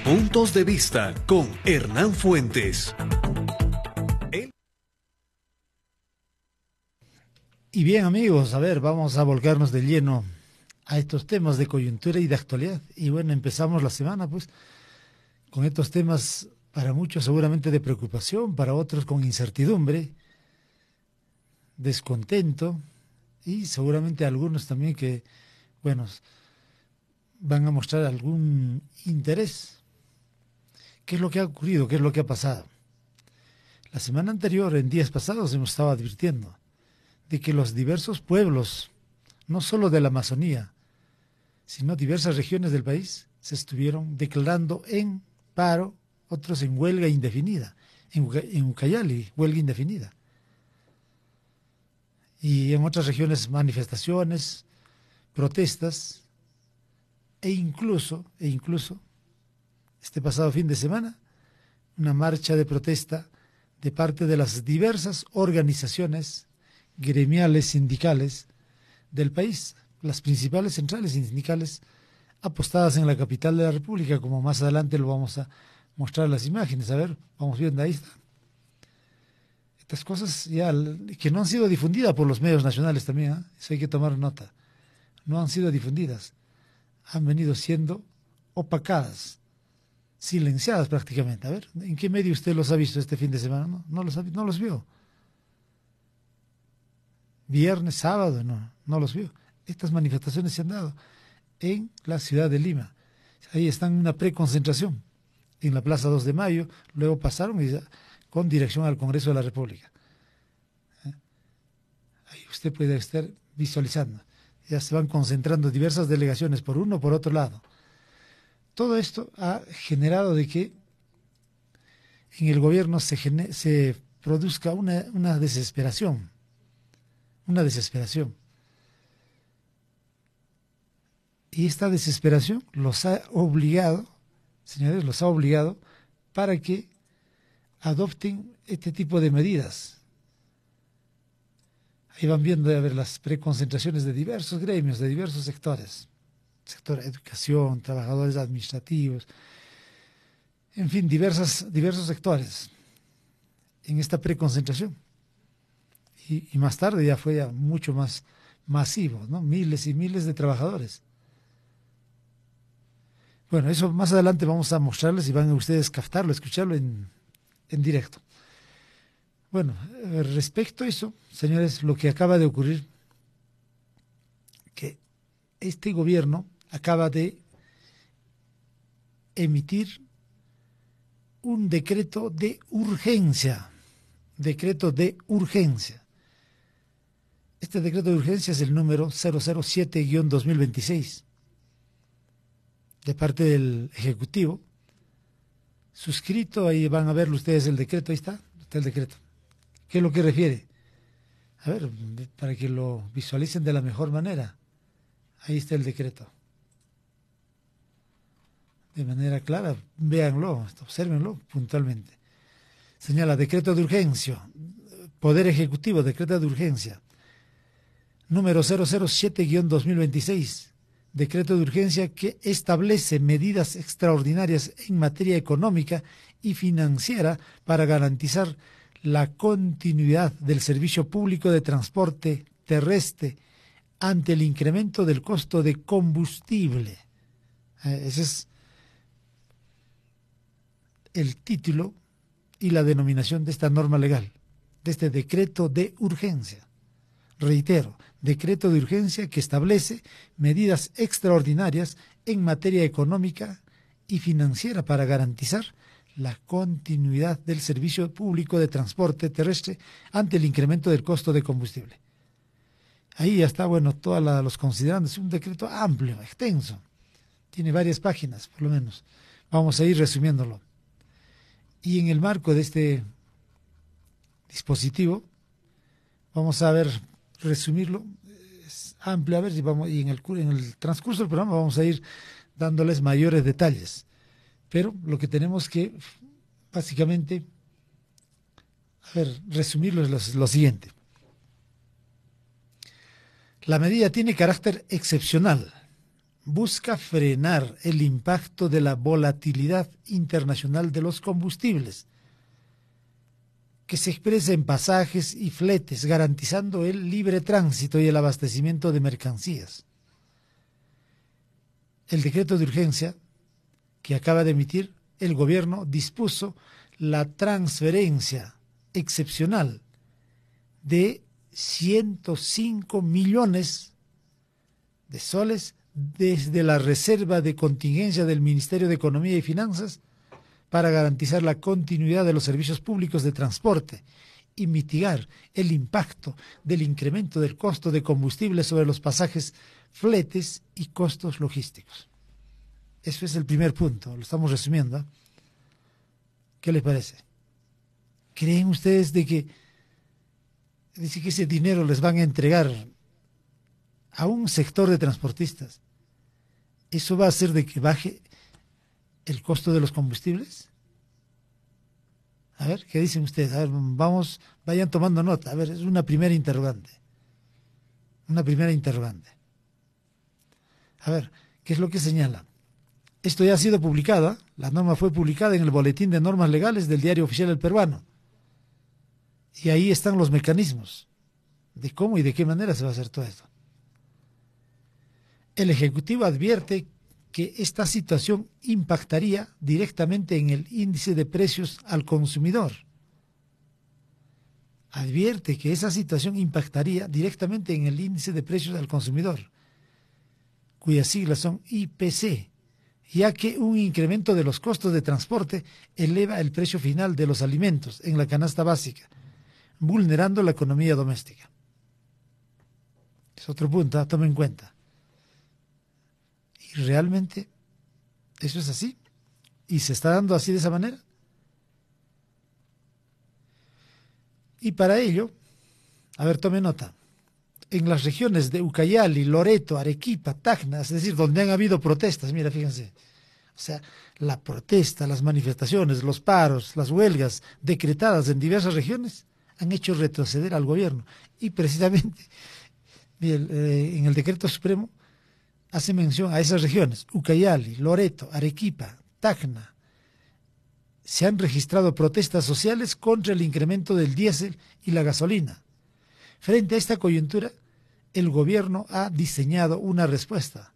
Puntos de Vista con Hernán Fuentes. Y bien, amigos, a ver, vamos a volcarnos de lleno a estos temas de coyuntura y de actualidad. Y bueno, empezamos la semana pues con estos temas para muchos seguramente de preocupación, para otros con incertidumbre, descontento y seguramente algunos también que, bueno, van a mostrar algún interés. ¿Qué es lo que ha ocurrido? ¿Qué es lo que ha pasado? La semana anterior, en días pasados, hemos estado advirtiendo de que los diversos pueblos, no solo de la Amazonía, sino diversas regiones del país, se estuvieron declarando en paro, otros en huelga indefinida, en Ucayali, huelga indefinida. Y en otras regiones manifestaciones, protestas, e incluso, este pasado fin de semana, una marcha de protesta de parte de las diversas organizaciones gremiales, sindicales del país, las principales centrales sindicales apostadas en la capital de la República, como más adelante lo vamos a mostrar las imágenes. A ver, vamos viendo, ahí está. Estas cosas ya que no han sido difundidas por los medios nacionales también, ¿eh? Eso hay que tomar nota. No han sido difundidas, han venido siendo opacadas, silenciadas prácticamente. A ver, ¿en qué medio usted los ha visto este fin de semana? No los vio. Viernes, sábado, no los vio. Estas manifestaciones se han dado en la ciudad de Lima. Ahí están en una preconcentración en la Plaza 2 de Mayo, luego pasaron con dirección al Congreso de la República. Ahí usted puede estar visualizando. Ya se van concentrando diversas delegaciones por uno o por otro lado. Todo esto ha generado de que en el gobierno se produzca una desesperación. Una desesperación. Y esta desesperación los ha obligado, señores, para que adopten este tipo de medidas. Ahí van viendo a ver las preconcentraciones de diversos gremios, de diversos sectores. Sector de educación, trabajadores administrativos, en fin, diversos sectores en esta preconcentración. Y más tarde ya fue mucho más masivo, ¿no? Miles y miles de trabajadores. Bueno, eso más adelante vamos a mostrarles y van a ustedes captarlo, escucharlo en directo. Bueno, respecto a eso, señores, lo que acaba de ocurrir, que este gobierno acaba de emitir un decreto de urgencia. Decreto de urgencia. Este decreto de urgencia es el número 007-2026, de parte del Ejecutivo, suscrito, ahí van a verlo ustedes el decreto, ahí está el decreto. ¿Qué es lo que refiere? A ver, para que lo visualicen de la mejor manera, ahí está el decreto. De manera clara, véanlo, obsérvenlo puntualmente. Señala, decreto de urgencia, Poder Ejecutivo, decreto de urgencia, número 007-2026, decreto de urgencia que establece medidas extraordinarias en materia económica y financiera para garantizar la continuidad del servicio público de transporte terrestre ante el incremento del costo de combustible. Ese es el título y la denominación de esta norma legal, de este decreto de urgencia. Reitero, decreto de urgencia que establece medidas extraordinarias en materia económica y financiera para garantizar la continuidad del servicio público de transporte terrestre ante el incremento del costo de combustible. Ahí ya está, bueno, todos los considerandos. Es un decreto amplio, extenso. Tiene varias páginas, por lo menos. Vamos a ir resumiéndolo. Y en el marco de este dispositivo, vamos a ver, resumirlo. Es amplio, a ver si vamos, y en el transcurso del programa vamos a ir dándoles mayores detalles. Pero lo que tenemos que, básicamente, a ver, resumirlo es lo siguiente. La medida tiene carácter excepcional, busca frenar el impacto de la volatilidad internacional de los combustibles, que se expresa en pasajes y fletes, garantizando el libre tránsito y el abastecimiento de mercancías. El decreto de urgencia que acaba de emitir el gobierno dispuso la transferencia excepcional de 105 millones de soles desde la reserva de contingencia del Ministerio de Economía y Finanzas para garantizar la continuidad de los servicios públicos de transporte y mitigar el impacto del incremento del costo de combustible sobre los pasajes, fletes y costos logísticos. Eso es el primer punto, lo estamos resumiendo, ¿eh? ¿Qué les parece? ¿Creen ustedes de que ese dinero les van a entregar a un sector de transportistas? ¿Eso va a hacer de que baje el costo de los combustibles? A ver, ¿qué dicen ustedes? A ver, vamos, vayan tomando nota. A ver, es una primera interrogante. Una primera interrogante. A ver, ¿qué es lo que señala? Esto ya ha sido publicado, la norma fue publicada en el Boletín de Normas Legales del Diario Oficial El Peruano. Y ahí están los mecanismos de cómo y de qué manera se va a hacer todo esto. El Ejecutivo advierte que esta situación impactaría directamente en el índice de precios al consumidor. Advierte que esa situación impactaría directamente en el índice de precios al consumidor, cuyas siglas son IPC, ya que un incremento de los costos de transporte eleva el precio final de los alimentos en la canasta básica, vulnerando la economía doméstica. Es otro punto, tome en cuenta. ¿Y realmente eso es así? ¿Y se está dando así de esa manera? Y para ello, a ver, tome nota, en las regiones de Ucayali, Loreto, Arequipa, Tacna, es decir, donde han habido protestas, mira, fíjense, o sea, la protesta, las manifestaciones, los paros, las huelgas decretadas en diversas regiones han hecho retroceder al gobierno. Y precisamente, en el decreto supremo hace mención a esas regiones, Ucayali, Loreto, Arequipa, Tacna. Se han registrado protestas sociales contra el incremento del diésel y la gasolina. Frente a esta coyuntura, el gobierno ha diseñado una respuesta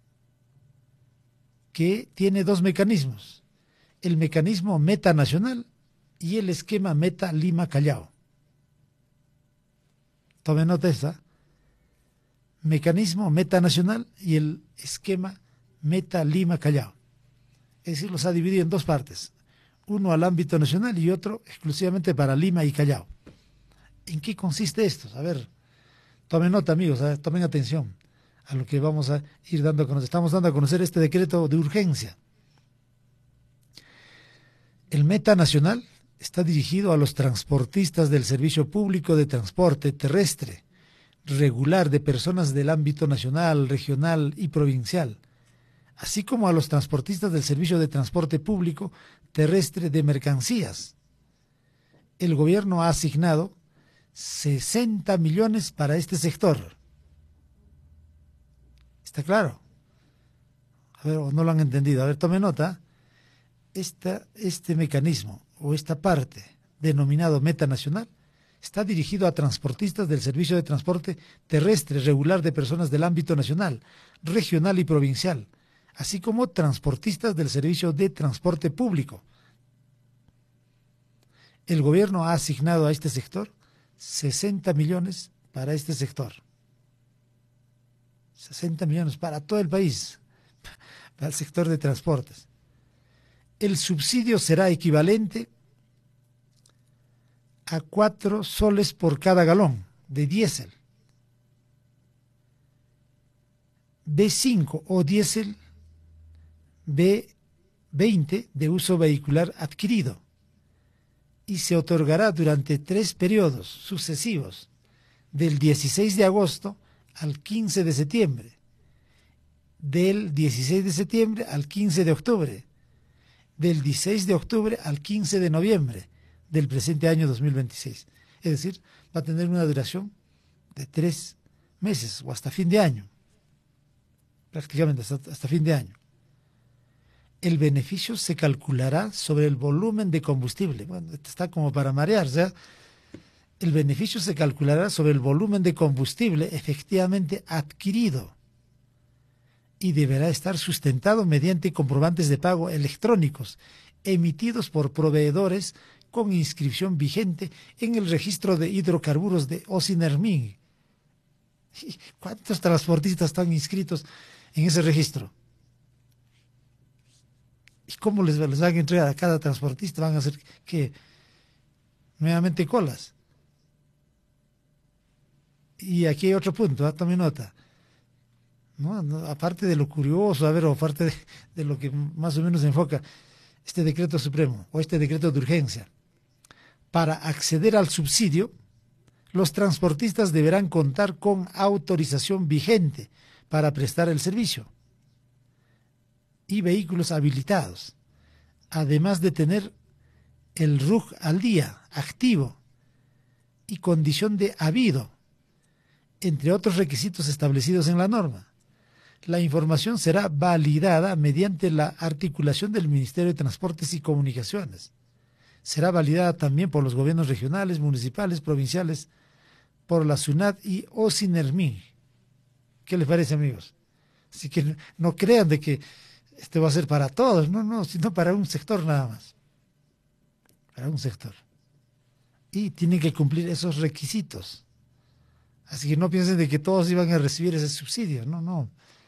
que tiene dos mecanismos: el mecanismo Meta Nacional y el esquema Meta Lima Callao. Tome nota esta: mecanismo Meta Nacional y el esquema Meta Lima Callao. Es decir, los ha dividido en dos partes, uno al ámbito nacional y otro exclusivamente para Lima y Callao. ¿En qué consiste esto? A ver, tomen nota, amigos, tomen atención a lo que vamos a ir dando a conocer. Estamos dando a conocer este decreto de urgencia. El Meta Nacional está dirigido a los transportistas del Servicio Público de Transporte Terrestre regular de personas del ámbito nacional, regional y provincial, así como a los transportistas del Servicio de Transporte Público Terrestre de Mercancías. El gobierno ha asignado 60 millones para este sector. ¿Está claro? A ver, o no lo han entendido. A ver, tome nota. Este mecanismo o esta parte denominado Meta Nacional está dirigido a transportistas del Servicio de Transporte Terrestre regular de personas del ámbito nacional, regional y provincial, así como transportistas del Servicio de Transporte Público. El gobierno ha asignado a este sector 60 millones para este sector. 60 millones para todo el país, para el sector de transportes. El subsidio será equivalente a 4 soles por cada galón de diésel, B5 o diésel B20 de uso vehicular adquirido, y se otorgará durante 3 periodos sucesivos, del 16 de agosto al 15 de septiembre, del 16 de septiembre al 15 de octubre, del 16 de octubre al 15 de noviembre del presente año 2026. Es decir, va a tener una duración de 3 meses o hasta fin de año. prácticamente hasta fin de año. El beneficio se calculará sobre el volumen de combustible. Bueno, esto está como para marear, o sea, el beneficio se calculará sobre el volumen de combustible efectivamente adquirido y deberá estar sustentado mediante comprobantes de pago electrónicos emitidos por proveedores con inscripción vigente en el registro de hidrocarburos de Osinermin. ¿Cuántos transportistas están inscritos en ese registro? ¿Y cómo les van a entregar a cada transportista? ¿Van a hacer que nuevamente colas? Y aquí hay otro punto, tome nota. ¿No? Aparte de lo curioso, o aparte de lo que más o menos enfoca este decreto supremo o este decreto de urgencia, para acceder al subsidio, los transportistas deberán contar con autorización vigente para prestar el servicio y vehículos habilitados, además de tener el RUC al día, activo, y condición de habido, entre otros requisitos establecidos en la norma. La información será validada mediante la articulación del Ministerio de Transportes y Comunicaciones. Será validada también por los gobiernos regionales, municipales, provinciales, por la SUNAT y Osinermin. ¿Qué les parece, amigos? Así que no crean de que este va a ser para todos, no, sino para un sector nada más. Para un sector. Y tienen que cumplir esos requisitos. Así que no piensen de que todos iban a recibir ese subsidio, no.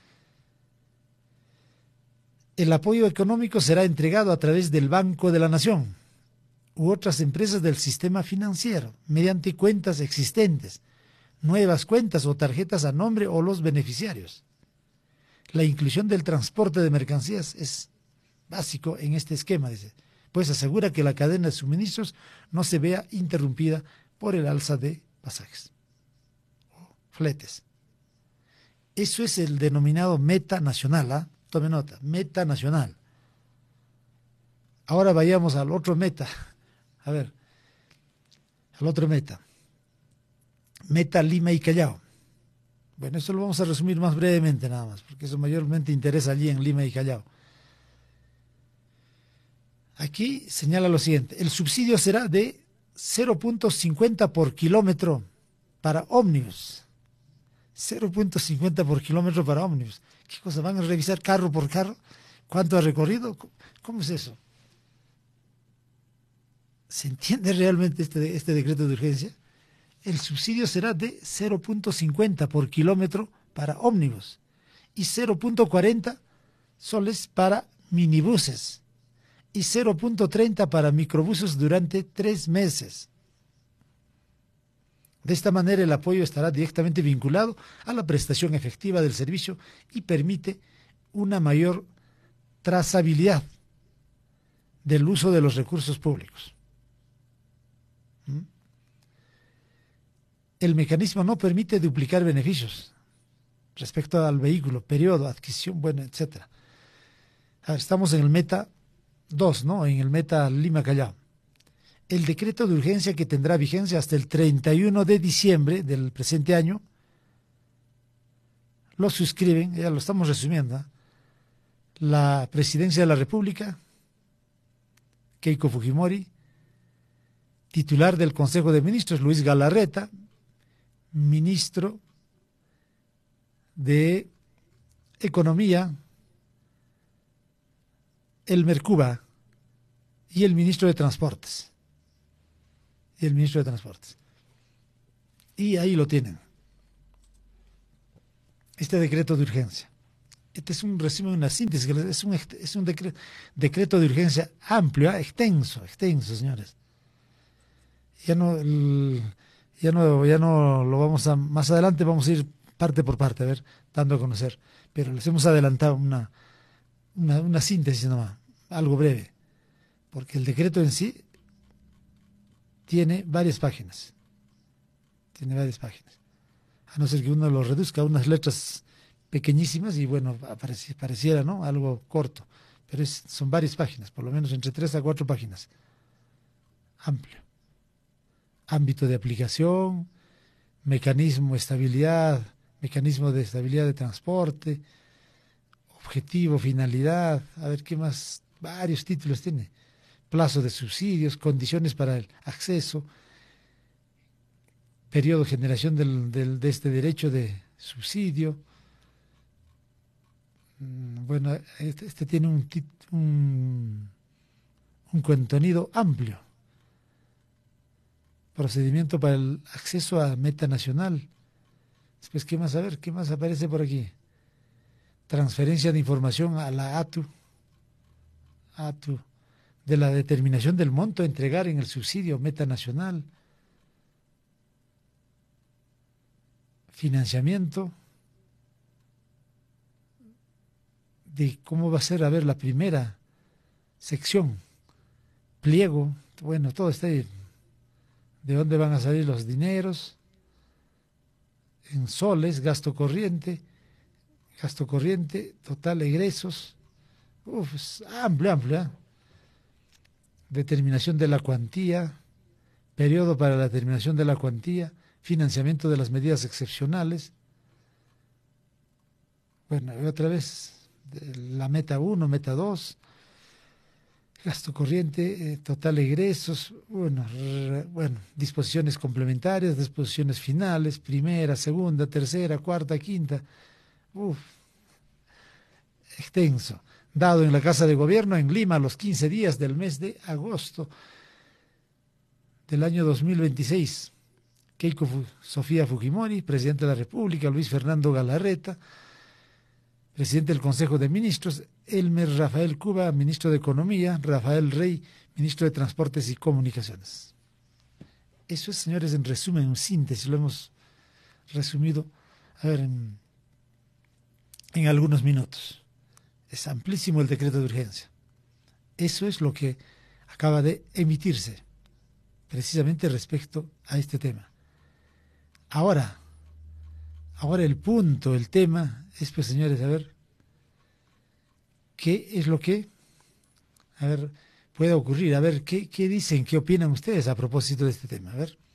El apoyo económico será entregado a través del Banco de la Nación u otras empresas del sistema financiero, mediante cuentas existentes, nuevas cuentas o tarjetas a nombre o los beneficiarios. La inclusión del transporte de mercancías es básico en este esquema, dice, pues asegura que la cadena de suministros no se vea interrumpida por el alza de pasajes o fletes. Eso es el denominado meta nacional, tome nota, meta nacional. Ahora vayamos al otro meta. A ver, al otro meta. Meta Lima y Callao. Bueno, eso lo vamos a resumir más brevemente nada más, porque eso mayormente interesa allí en Lima y Callao. Aquí señala lo siguiente: el subsidio será de 0.50 por kilómetro para ómnibus. 0.50 por kilómetro para ómnibus. ¿Qué cosa? ¿Van a revisar carro por carro? ¿Cuánto ha recorrido? ¿Cómo es eso? ¿Se entiende realmente este decreto de urgencia? El subsidio será de 0.50 por kilómetro para ómnibus y 0.40 soles para minibuses y 0.30 para microbuses durante 3 meses. De esta manera el apoyo estará directamente vinculado a la prestación efectiva del servicio y permite una mayor trazabilidad del uso de los recursos públicos. El mecanismo no permite duplicar beneficios respecto al vehículo, periodo, adquisición, etc. Estamos en el meta 2, ¿no? En el meta Lima-Callao. El decreto de urgencia, que tendrá vigencia hasta el 31 de diciembre del presente año, lo suscriben, ya lo estamos resumiendo, la Presidencia de la República, Keiko Fujimori, titular del Consejo de Ministros, Luis Galarreta, ministro de Economía, Elmer Cuba, y el ministro de Transportes. Y ahí lo tienen. Este decreto de urgencia. Este es un resumen, una síntesis, es un decreto de urgencia amplio, extenso, señores. Ya no lo vamos a, más adelante vamos a ir parte por parte, a ver, dando a conocer. Pero les hemos adelantado una síntesis nomás, algo breve, porque el decreto en sí tiene varias páginas. A no ser que uno lo reduzca a unas letras pequeñísimas y bueno, pareciera, ¿no?, algo corto. Pero son varias páginas, por lo menos entre 3 a 4 páginas. Amplio. Ámbito de aplicación, mecanismo de estabilidad de transporte, objetivo, finalidad, a ver qué más, varios títulos tiene. Plazo de subsidios, condiciones para el acceso, periodo de generación de este derecho de subsidio. Bueno, este tiene un contenido amplio. Procedimiento para el acceso a meta nacional. Después, ¿qué más? A ver, ¿qué más aparece por aquí? Transferencia de información a la ATU, de la determinación del monto a entregar en el subsidio meta nacional. Financiamiento de cómo va a ser, a ver, la primera sección, pliego, bueno, todo está ahí. De dónde van a salir los dineros, en soles, gasto corriente, total, egresos, es amplio, ¿eh? Determinación de la cuantía, periodo para la determinación de la cuantía, financiamiento de las medidas excepcionales. Bueno, otra vez, la meta 1, meta 2, gasto corriente, total egresos, bueno, disposiciones complementarias, disposiciones finales, primera, segunda, tercera, cuarta, quinta, extenso. Dado en la Casa de Gobierno en Lima los 15 días del mes de agosto del año 2026. Keiko Sofía Fujimori, Presidente de la República, Luis Fernando Galarreta, Presidente del Consejo de Ministros, Elmer Rafael Cuba, Ministro de Economía, Rafael Rey, Ministro de Transportes y Comunicaciones. Eso es, señores, en resumen, en síntesis, lo hemos resumido, a ver, en algunos minutos. Es amplísimo el decreto de urgencia. Eso es lo que acaba de emitirse, precisamente respecto a este tema. Ahora el punto, el tema es, pues, señores, a ver, ¿qué es lo que, a ver, puede ocurrir? A ver, ¿qué dicen, qué opinan ustedes a propósito de este tema? A ver,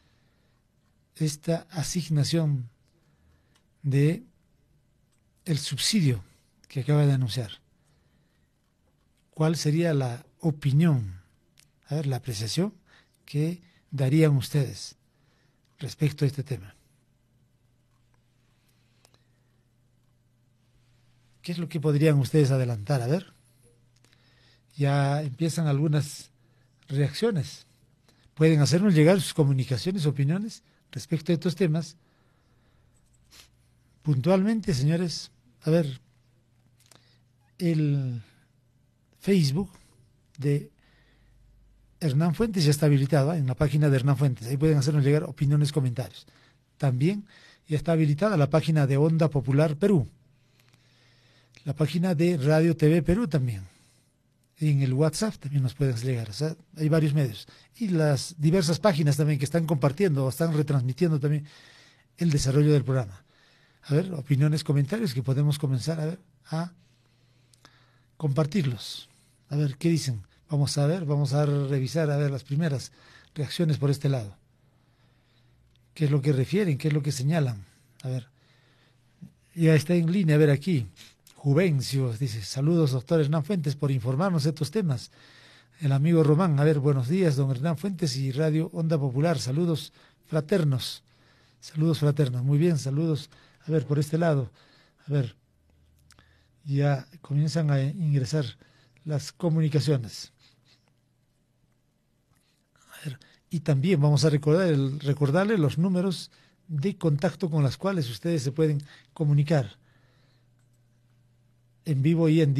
esta asignación de el subsidio que acaba de anunciar. ¿Cuál sería la opinión, a ver, la apreciación que darían ustedes respecto a este tema? ¿Qué es lo que podrían ustedes adelantar? A ver, ya empiezan algunas reacciones. Pueden hacernos llegar sus comunicaciones, opiniones respecto a estos temas. Puntualmente, señores, a ver, el Facebook de Hernán Fuentes ya está habilitado, en la página de Hernán Fuentes. Ahí pueden hacernos llegar opiniones, comentarios. También ya está habilitada la página de Onda Popular Perú. La página de Radio TV Perú también. En el WhatsApp también nos pueden llegar. O sea, hay varios medios. Y las diversas páginas también que están compartiendo o están retransmitiendo también el desarrollo del programa. A ver, opiniones, comentarios que podemos comenzar a compartirlos. A ver, ¿qué dicen? Vamos a ver, vamos a revisar, a ver, las primeras reacciones por este lado. ¿Qué es lo que refieren? ¿Qué es lo que señalan? A ver, ya está en línea, a ver aquí. Juvencio dice, saludos doctor Hernán Fuentes por informarnos de estos temas. El amigo Román, a ver, buenos días don Hernán Fuentes y Radio Onda Popular, saludos fraternos, muy bien, saludos, a ver, por este lado, a ver, ya comienzan a ingresar las comunicaciones. A ver, y también vamos a recordarle los números de contacto con los cuales ustedes se pueden comunicar en vivo y en directo.